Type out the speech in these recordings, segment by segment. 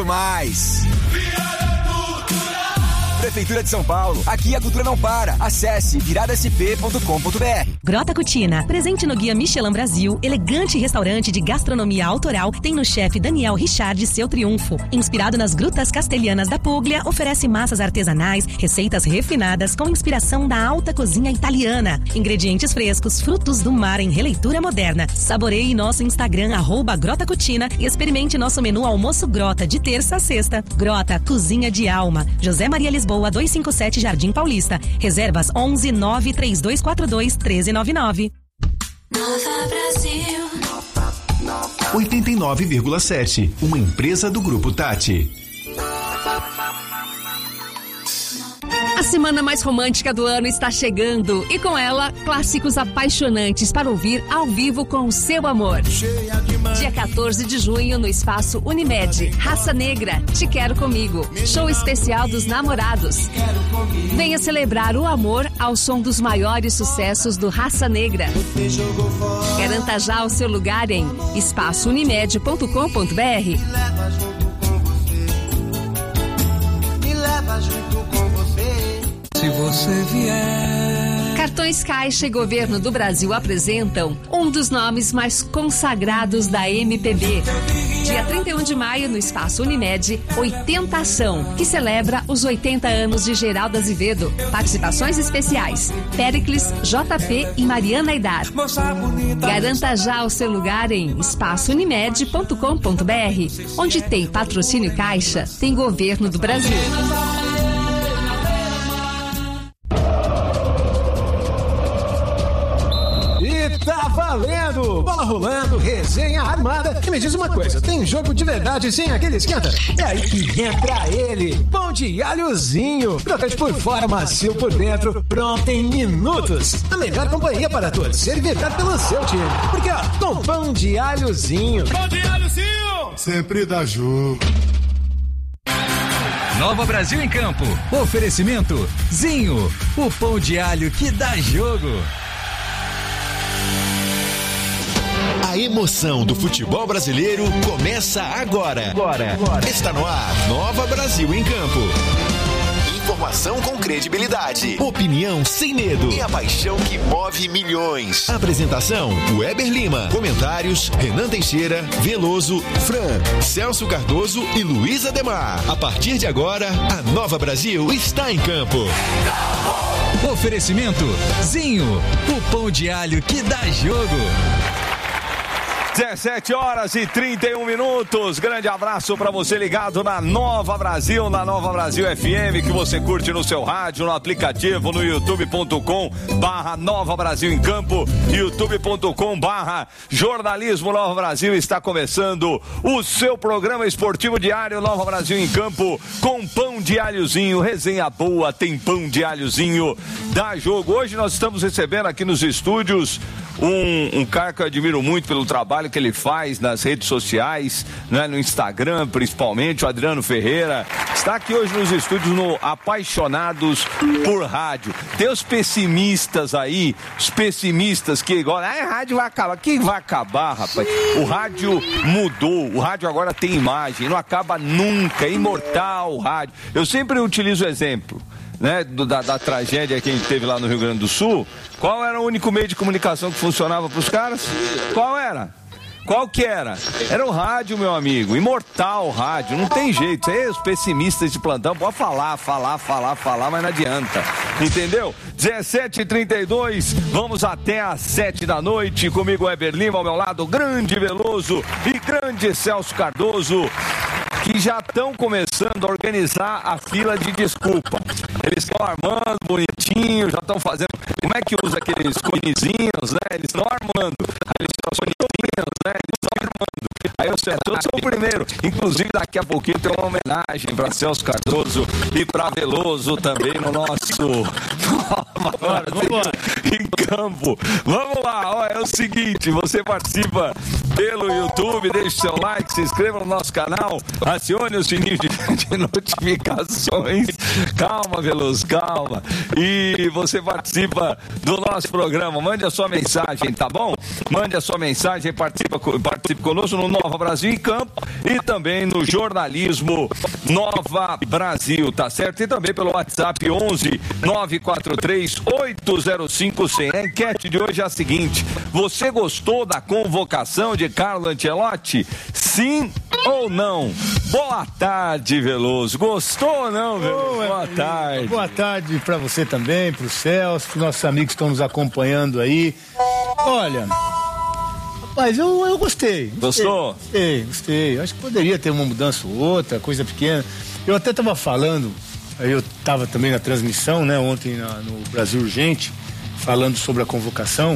mais. Prefeitura de São Paulo. Aqui a cultura não para. Acesse viradasp.com.br. Grota Cucina, presente no Guia Michelin Brasil, elegante restaurante de gastronomia autoral, tem no chefe Daniel Richard seu triunfo. Inspirado nas grutas castelhanas da Puglia, oferece massas artesanais, receitas refinadas com inspiração da alta cozinha italiana. Ingredientes frescos, frutos do mar em releitura moderna. Saboreie nosso Instagram, @Grota Cucina, e experimente nosso menu almoço Grota de terça a sexta. Grota, cozinha de alma. José Maria Lisboa, 257 Jardim Paulista. Reservas 11 93242 1399. Nova Brasil 89,7. Uma empresa do Grupo Tati. A semana mais romântica do ano está chegando e com ela, clássicos apaixonantes para ouvir ao vivo com o seu amor. Dia 14 de junho no Espaço Unimed, Raça Negra, Te Quero Comigo, show especial dos namorados. Venha celebrar o amor ao som dos maiores sucessos do Raça Negra. Garanta já o seu lugar em espaçounimed.com.br. Me leva junto com você. Se você vier. Cartões Caixa e Governo do Brasil apresentam um dos nomes mais consagrados da MPB. Dia 31 de maio, no Espaço Unimed, 80 Ação, que celebra os 80 anos de Geraldo Azevedo. Participações especiais: Péricles, JP e Mariana Aidar. Garanta já o seu lugar em espaçounimed.com.br. Onde tem patrocínio Caixa, tem Governo do Brasil. Tá valendo! Bola rolando, resenha armada. E me diz uma coisa, tem jogo de verdade sem aquele esquenta? É aí que entra ele, pão de alhozinho. Crocante por fora, macio por dentro, pronto em minutos. A melhor companhia para torcer e vibrar pelo seu time. Porque ó, com pão de alhozinho. Pão de alhozinho! Sempre dá jogo. Nova Brasil em Campo. Oferecimento Zinho, o pão de alho que dá jogo. A emoção do futebol brasileiro começa agora. Está no ar, Nova Brasil em Campo. Informação com credibilidade, opinião sem medo e a paixão que move milhões. Apresentação: Weber Lima. Comentários: Renan Teixeira, Veloso, Fran, Celso Cardoso e Luiz Ademar. A partir de agora, a Nova Brasil está em campo. Oferecimento Zinho, o pão de alho que dá jogo. 17h31. Grande abraço para você ligado na Nova Brasil, na Nova Brasil FM, que você curte no seu rádio, no aplicativo, no youtube.com/Nova Brasil em Campo, youtube.com/Jornalismo Nova Brasil. Está começando o seu programa esportivo diário Nova Brasil em Campo, com pão de alhozinho, resenha boa, tem pão de alhozinho, dá jogo. Hoje nós estamos recebendo aqui nos estúdios um cara que eu admiro muito pelo trabalho que ele faz nas redes sociais, né, no Instagram principalmente, o Adriano Ferreira. Está aqui hoje nos estúdios no Apaixonados por Rádio. Tem os pessimistas aí, os pessimistas que agora, rádio vai acabar. Quem vai acabar, rapaz? O rádio mudou, o rádio agora tem imagem, não acaba nunca, é imortal o rádio. Eu sempre utilizo o exemplo, né, da tragédia que a gente teve lá no Rio Grande do Sul. Qual era o único meio de comunicação que funcionava para os caras? Qual era? Qual que era? Era o rádio, meu amigo. Imortal o rádio, não tem jeito. Os pessimistas de plantão podem falar, mas não adianta. Entendeu? 17h32, vamos até às 7 da noite. Comigo, Weber Lima, ao meu lado, grande Veloso e grande Celso Cardoso, que já estão começando a organizar a fila de desculpa. Eles estão armando bonitinho, já estão fazendo. Como é que usa aqueles conezinhos, né? Eles estão armando. Eles estão conezinhos, né? Eles estão armando. Aí eu sou o primeiro. Inclusive, daqui a pouquinho tem uma homenagem para Celso Cardoso e para Veloso também no nosso Vambora. Em Campo. Vamos lá, ó, é o seguinte, você participa pelo YouTube, deixe seu like, se inscreva no nosso canal, acione o sininho de notificações. Calma, Veloso, calma. E você participa do nosso programa. Mande a sua mensagem, tá bom? Mande a sua mensagem, participe conosco no Nova Brasil em Campo e também no Jornalismo Nova Brasil, tá certo? E também pelo WhatsApp 11 943 805 100. A enquete de hoje é a seguinte: você gostou da convocação de Carlo Ancelotti? Sim ou não? Boa tarde, Veloso. Gostou ou não, Veloso? Boa tarde. Boa tarde para você também, para o Celso, para os nossos amigos que estão nos acompanhando aí. Olha, rapaz, eu gostei. Gostou? Gostei. Acho que poderia ter uma mudança ou outra, coisa pequena. Eu até estava falando, eu estava também na transmissão, né, ontem no Brasil Urgente, falando sobre a convocação.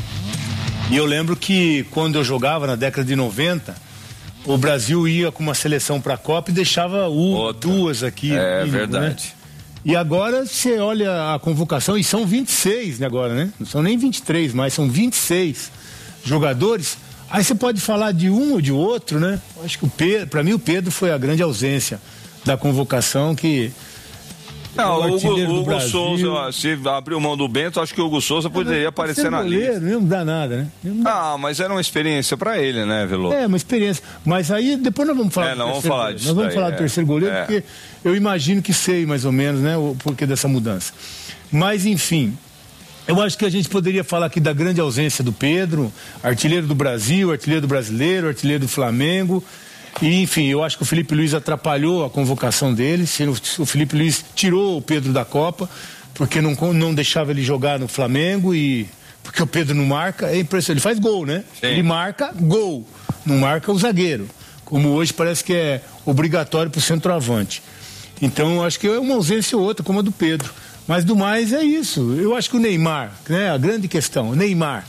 E eu lembro que quando eu jogava na década de 90, o Brasil ia com uma seleção para a Copa e deixava duas aqui. É mínimo, verdade. Né? E agora você olha a convocação, e são 26 agora, né? Não são nem 23 mais, são 26 jogadores. Aí você pode falar de um ou de outro, né? Acho que para mim o Pedro foi a grande ausência da convocação, que... Não, o Hugo Souza, se abriu mão do Bento, acho que o Hugo Souza poderia aparecer na lista. Não dá nada, né? Mas era uma experiência pra ele, né, Veloso? É, uma experiência. Mas aí, depois nós vamos falar do terceiro goleiro. Nós vamos falar do terceiro goleiro, porque eu imagino que sei mais ou menos, né, o porquê dessa mudança. Mas, enfim, eu acho que a gente poderia falar aqui da grande ausência do Pedro, artilheiro do Brasil, artilheiro do Brasileiro, artilheiro do Flamengo. E, enfim, eu acho que o Felipe Luiz atrapalhou a convocação dele. O Felipe Luiz tirou o Pedro da Copa, porque não deixava ele jogar no Flamengo, e porque o Pedro não marca. É impressionante, ele faz gol, né? Sim. Ele marca gol, não marca o zagueiro, como hoje parece que é obrigatório para o centroavante. Então, eu acho que é uma ausência ou outra, como a do Pedro. Mas do mais é isso. Eu acho que o Neymar, né? A grande questão, o Neymar,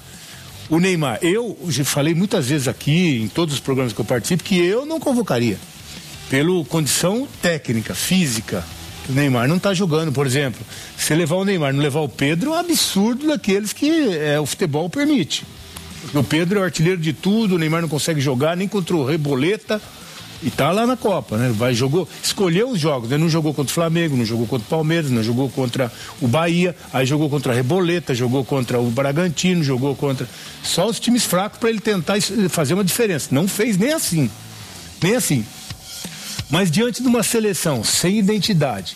eu já falei muitas vezes aqui, em todos os programas que eu participo, que eu não convocaria, pela condição técnica, física, que o Neymar não está jogando. Por exemplo, se levar o Neymar e não levar o Pedro, é um absurdo daqueles que o futebol permite. Porque o Pedro é o artilheiro de tudo, o Neymar não consegue jogar nem contra o Reboleta, e tá lá na Copa, né? Escolheu os jogos, né? Não jogou contra o Flamengo, não jogou contra o Palmeiras, não jogou contra o Bahia, aí jogou contra a Reboleta, jogou contra o Bragantino, jogou contra só os times fracos para ele tentar fazer uma diferença. Não fez nem assim. Mas diante de uma seleção sem identidade,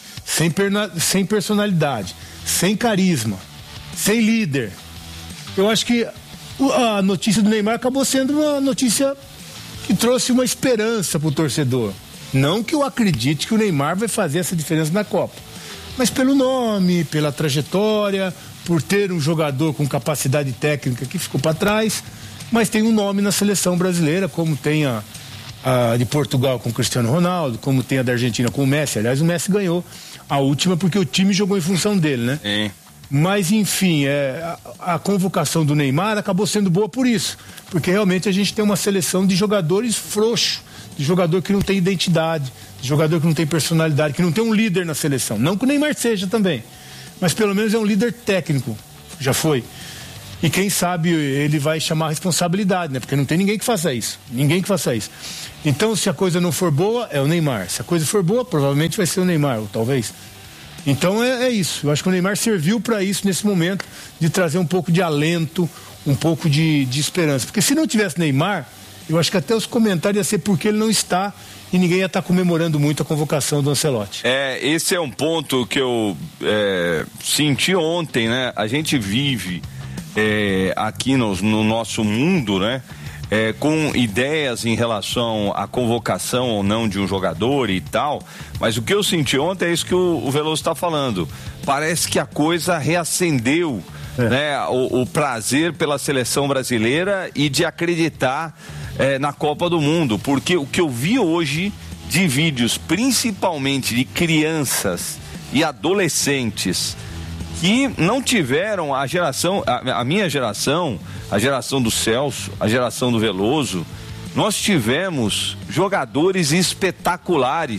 sem personalidade, sem carisma, sem líder, eu acho que a notícia do Neymar acabou sendo uma notícia que trouxe uma esperança para o torcedor. Não que eu acredite que o Neymar vai fazer essa diferença na Copa, mas pelo nome, pela trajetória, por ter um jogador com capacidade técnica que ficou para trás, mas tem um nome na seleção brasileira, como tem a de Portugal com o Cristiano Ronaldo, como tem a da Argentina com o Messi. Aliás, o Messi ganhou a última porque o time jogou em função dele, né? Sim. Mas, enfim, a convocação do Neymar acabou sendo boa por isso. Porque realmente a gente tem uma seleção de jogadores frouxos, de jogador que não tem identidade, de jogador que não tem personalidade, que não tem um líder na seleção. Não que o Neymar seja também, mas pelo menos é um líder técnico, já foi. E quem sabe ele vai chamar a responsabilidade, né? Porque não tem ninguém que faça isso. Então, se a coisa não for boa, é o Neymar. Se a coisa for boa, provavelmente vai ser o Neymar, ou talvez. Então é isso. Eu acho que o Neymar serviu para isso nesse momento, de trazer um pouco de alento, um pouco de esperança. Porque se não tivesse Neymar, eu acho que até os comentários iam ser porque ele não está, e ninguém ia estar comemorando muito a convocação do Ancelotti. Esse é um ponto que eu senti ontem, né? A gente vive aqui no nosso mundo, né? Com ideias em relação à convocação ou não de um jogador e tal, mas o que eu senti ontem é isso que o Veloso está falando. Parece que a coisa reacendeu, né, o prazer pela seleção brasileira e de acreditar na Copa do Mundo, porque o que eu vi hoje de vídeos, principalmente de crianças e adolescentes que não tiveram a minha geração, a geração do Celso, a geração do Veloso, nós tivemos jogadores espetaculares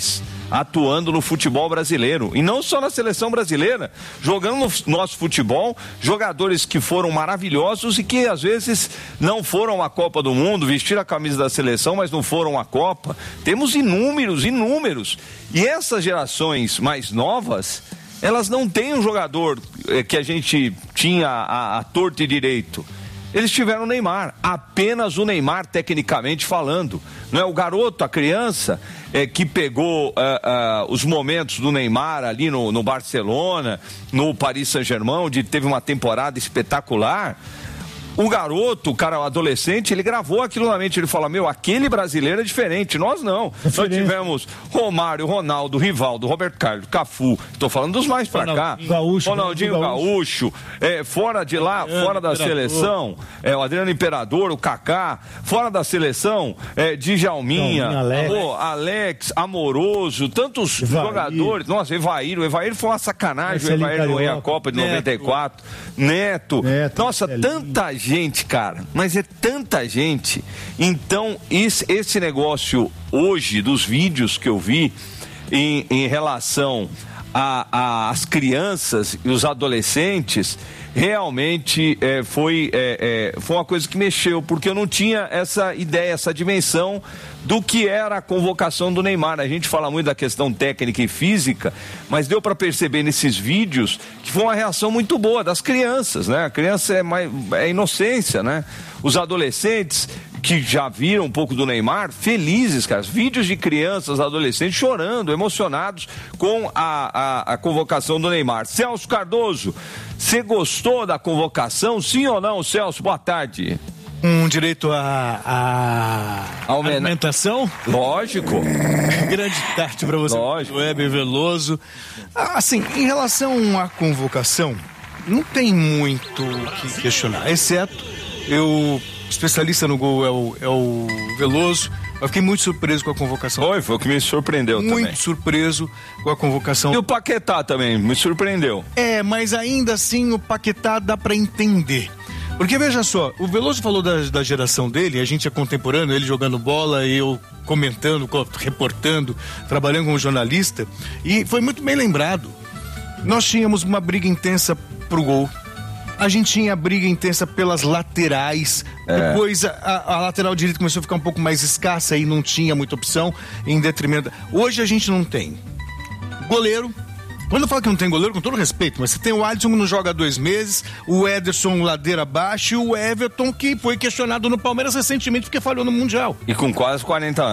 atuando no futebol brasileiro. E não só na seleção brasileira, jogando no nosso futebol, jogadores que foram maravilhosos e que às vezes não foram à Copa do Mundo, vestiram a camisa da seleção, mas não foram à Copa. Temos inúmeros. E essas gerações mais novas, elas não têm um jogador que a gente tinha a torto e direito. Eles tiveram o Neymar, apenas o Neymar tecnicamente falando. Não é o garoto, a criança, que pegou os momentos do Neymar ali no Barcelona, no Paris Saint-Germain, onde teve uma temporada espetacular. O garoto, o cara, o adolescente, ele gravou aquilo na mente, ele fala, aquele brasileiro é diferente, nós não. Nós tivemos Romário, Ronaldo, Rivaldo, Roberto Carlos, Cafu, estou falando dos mais pra cá. Ronaldinho Gaúcho, fora de lá, fora da seleção, o Adriano Imperador, o Kaká, fora da seleção, Djalminha, Alex, Amoroso, tantos jogadores. Nossa, Evair, o Evair foi uma sacanagem, o Evair não ia à Copa de 94. Neto. Nossa, tanta gente, cara, mas é tanta gente. Então, esse negócio hoje, dos vídeos que eu vi em relação às crianças e os adolescentes, realmente foi uma coisa que mexeu, porque eu não tinha essa ideia, essa dimensão do que era a convocação do Neymar. A gente fala muito da questão técnica e física, mas deu para perceber nesses vídeos que foi uma reação muito boa das crianças, né? A criança é inocência, né? Os adolescentes que já viram um pouco do Neymar, felizes, cara. Vídeos de crianças, adolescentes chorando, emocionados com a convocação do Neymar. Celso Cardoso, você gostou da convocação? Sim ou não, Celso? Boa tarde. Direito à alimentação? Lógico. Grande tarde para você. Lógico. Weber Veloso. Assim, em relação à convocação, não tem muito o que questionar, exceto especialista no gol é o Veloso. Eu fiquei muito surpreso com a convocação. Foi o que me surpreendeu também. Muito surpreso com a convocação. E o Paquetá também, me surpreendeu. Mas ainda assim o Paquetá dá para entender. Porque veja só, o Veloso falou da geração dele, a gente é contemporâneo, ele jogando bola, eu comentando, reportando, trabalhando como jornalista, e foi muito bem lembrado. Nós tínhamos uma briga intensa pro gol. A gente tinha briga intensa pelas laterais. Depois a lateral direita começou a ficar um pouco mais escassa e não tinha muita opção, em detrimento. Hoje a gente não tem goleiro. Quando eu falo que não tem goleiro, com todo respeito, mas você tem o Alisson que não joga há 2 meses, o Ederson ladeira abaixo e o Everton que foi questionado no Palmeiras recentemente porque falhou no Mundial. E com quase 40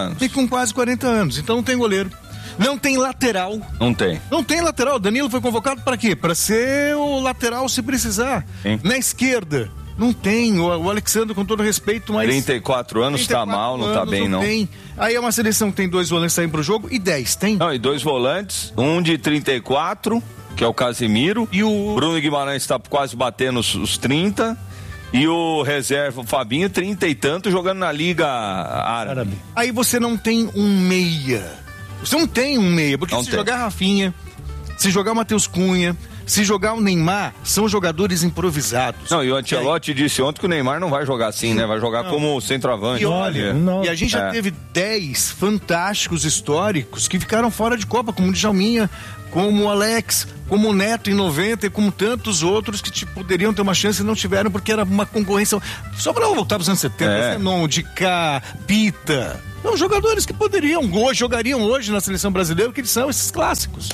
anos. Então não tem goleiro. Não tem lateral. Não tem lateral. O Danilo foi convocado para quê? Para ser o lateral se precisar. Sim. Na esquerda, não tem. O Alexandre, com todo respeito, mas... 34 anos, tá mal, não tá bem, não. Tem. Aí é uma seleção que tem 2 volantes saindo pro jogo e 10, tem? Não, e 2 volantes, um de 34, que é o Casimiro. E o Bruno Guimarães tá quase batendo os 30. E o reserva, o Fabinho, 30 e tanto, jogando na Liga Árabe. Aí você não tem um meia. Você não tem um meia, porque se jogar Rafinha, se jogar o Matheus Cunha, se jogar o Neymar, são jogadores improvisados. Não, e o Ancelotti disse ontem que o Neymar não vai jogar assim, né? Vai jogar como centroavante. E olha, e a gente já teve 10 fantásticos históricos que ficaram fora de Copa, como o Djalminha, como o Alex, como o Neto em 90 e como tantos outros que poderiam ter uma chance e não tiveram porque era uma concorrência. Só para voltar para os anos 70, Zenon, Dicá, Pita. São jogadores que jogariam hoje na seleção brasileira, que eles são esses clássicos.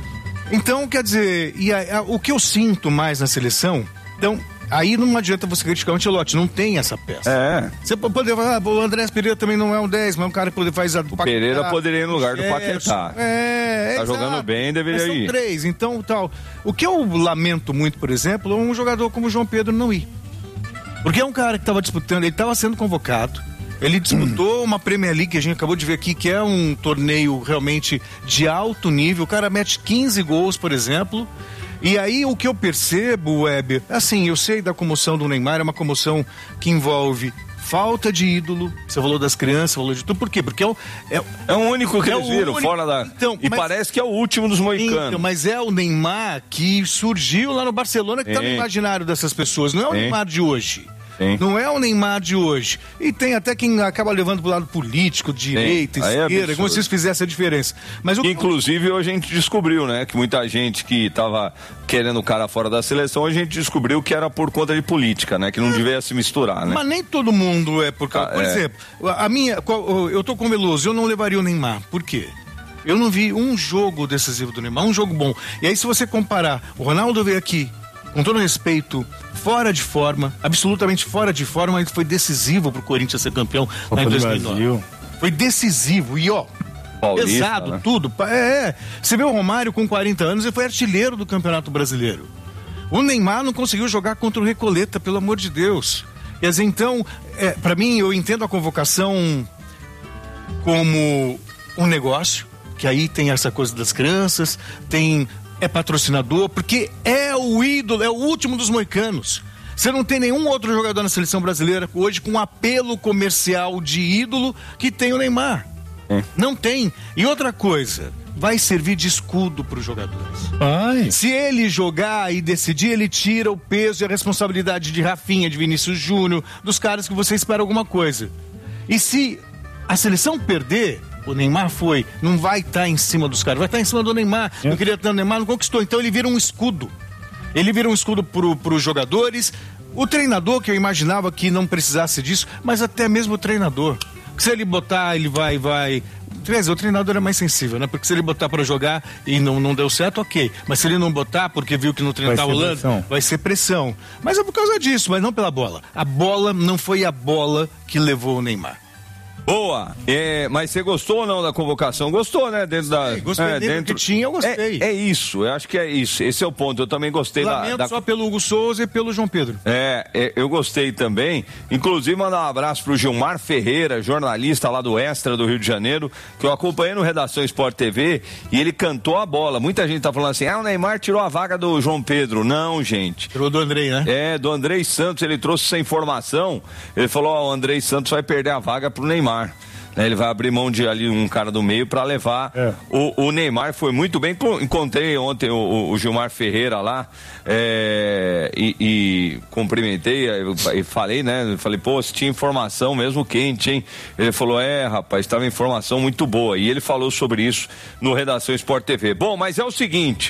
Então, quer dizer, o que eu sinto mais na seleção, então, aí não adianta você criticar o Ancelotti, não tem essa peça. Você pode falar, o Andrés Pereira também não é um 10, mas é um cara que pode fazer o Pereira poderia ir no lugar do Paquetá. Tá jogando bem, deveria ir. São 3, então, tal. O que eu lamento muito, por exemplo, é um jogador como o João Pedro não ir. Porque é um cara que estava disputando, ele estava sendo convocado. Ele disputou uma Premier League que a gente acabou de ver aqui, que é um torneio realmente de alto nível. O cara mete 15 gols, por exemplo. E aí o que eu percebo, Weber, assim, eu sei da comoção do Neymar, é uma comoção que envolve falta de ídolo. Você falou das crianças, falou de tudo. Por quê? Porque é o único que eles viram fora da... Então, e parece que é o último dos moicanos. Então, mas é o Neymar que surgiu lá no Barcelona, que tá no imaginário dessas pessoas. Não é o Neymar de hoje. Sim. Não é o Neymar de hoje. E tem até quem acaba levando pro lado político, direita, esquerda, como se isso fizesse a diferença. Mas inclusive, hoje a gente descobriu, né, que muita gente que tava querendo o cara fora da seleção, hoje a gente descobriu que era por conta de política, né, que não devia se misturar, né? Mas nem todo mundo é por causa... Por exemplo, eu tô com o Veloso, eu não levaria o Neymar. Por quê? Eu não vi um jogo decisivo do Neymar, um jogo bom. E aí, se você comparar, o Ronaldo veio aqui, com todo respeito, fora de forma, absolutamente fora de forma, ele foi decisivo pro Corinthians ser campeão lá em 2009. Foi decisivo, e Paulista, pesado, né? Tudo. Você vê o Romário com 40 anos e foi artilheiro do Campeonato Brasileiro. O Neymar não conseguiu jogar contra o Recoleta, pelo amor de Deus. Quer dizer, então, pra mim, eu entendo a convocação como um negócio, que aí tem essa coisa das crianças, é patrocinador, porque é o ídolo, é o último dos moicanos. Você não tem nenhum outro jogador na seleção brasileira hoje com apelo comercial de ídolo que tem o Neymar. Não tem. E outra coisa, vai servir de escudo para os jogadores. Se ele jogar e decidir, ele tira o peso e a responsabilidade de Rafinha, de Vinícius Júnior, dos caras que você espera alguma coisa. E se a seleção perder, o Neymar não vai estar em cima dos caras, vai estar em cima do Neymar. Não queria ter o Neymar, não conquistou. Então ele vira um escudo. Ele vira um escudo para os jogadores. O treinador, que eu imaginava que não precisasse disso, mas até mesmo o treinador. Se ele botar, ele vai. Quer dizer, o treinador é mais sensível, né? Porque se ele botar para jogar e não deu certo, ok. Mas se ele não botar, porque viu que no treino tá rolando, vai ser pressão. Mas é por causa disso, mas não pela bola. A bola não foi a bola que levou o Neymar. Boa, mas você gostou ou não da convocação? Gostou, né? Gostei dentro que tinha, eu gostei. É isso, eu acho que é isso, esse é o ponto, eu também gostei Lamento só pelo Hugo Souza e pelo João Pedro. Eu gostei também, inclusive mandar um abraço pro Gilmar Ferreira, jornalista lá do Extra do Rio de Janeiro, que eu acompanhei no Redação Sport TV, e ele cantou a bola. Muita gente tá falando assim, o Neymar tirou a vaga do João Pedro. Não, gente. Tirou do Andrei, né? Do Andrei Santos, ele trouxe essa informação, ele falou, o Andrei Santos vai perder a vaga pro Neymar. Ele vai abrir mão de ali um cara do meio para levar o Neymar. Foi muito bem. Encontrei ontem o Gilmar Ferreira lá e cumprimentei e falei, né? Falei, pô, se tinha informação mesmo quente, hein? Ele falou, rapaz, estava informação muito boa. E ele falou sobre isso no Redação Sport TV. Bom, mas é o seguinte,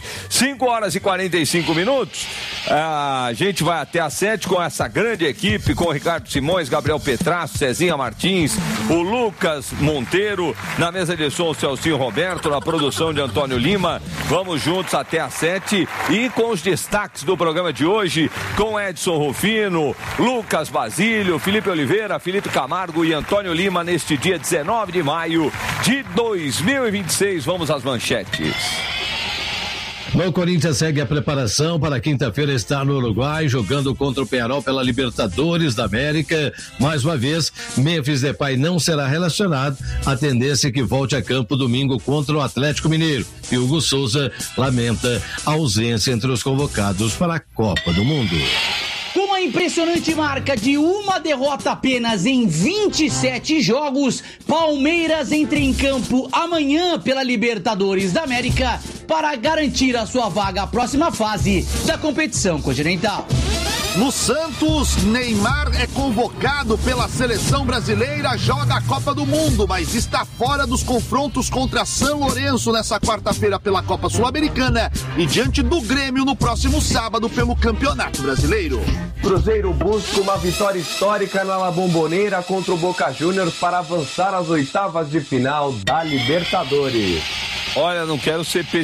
5h45. A gente vai até às 7 com essa grande equipe, com o Ricardo Simões, Gabriel Petrasso, Cezinha Martins, o Lucas Monteiro, na mesa de som o Celcinho Roberto, na produção de Antônio Lima. Vamos juntos até às 7 e com os destaques do programa de hoje, com Edson Rufino, Lucas Basílio, Felipe Oliveira, Felipe Camargo e Antônio Lima neste dia 19 de maio de 2026. Vamos às manchetes. O Corinthians segue a preparação para quinta-feira estar no Uruguai, jogando contra o Peñarol pela Libertadores da América. Mais uma vez, Memphis Depay não será relacionado. A tendência é que volte a campo domingo contra o Atlético Mineiro. E Hugo Souza lamenta a ausência entre os convocados para a Copa do Mundo. Com uma impressionante marca de uma derrota apenas em 27 jogos, Palmeiras entra em campo amanhã pela Libertadores da América para garantir a sua vaga à próxima fase da competição continental. No Santos, Neymar é convocado pela seleção brasileira, joga a Copa do Mundo, mas está fora dos confrontos contra São Lourenço nessa quarta-feira pela Copa Sul-Americana e diante do Grêmio no próximo sábado pelo Campeonato Brasileiro. Cruzeiro busca uma vitória histórica na La Bombonera contra o Boca Juniors para avançar às oitavas de final da Libertadores. Olha, não quero ser pessimista.